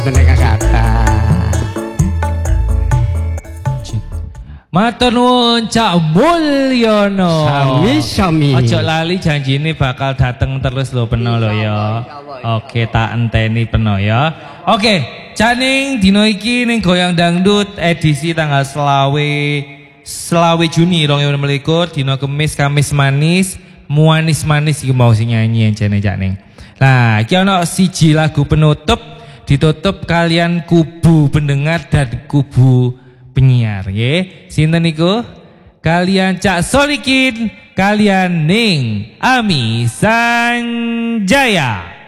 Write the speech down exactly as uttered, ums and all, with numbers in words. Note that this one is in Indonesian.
Tenek kata. Matur nuwun Cak Mulyono. Sami-sami. Ojo lali janjine bakal dateng terus lho peno lho ya. Oke, tak enteni peno ya. Oke, janing dino iki ning Goyang Dangdut edisi tanggal selawe selawe Juni dua ribu dua puluh dino Kemis Kamis manis, muanis manis iki mau sing nyanyi jane janing. Nah, iki ana siji lagu penutup ditutup kalian kubu pendengar dan kubu penyiar nggih. Sinten niku? Kalian Cak Solikin, kalian Ning Ami Sanjaya.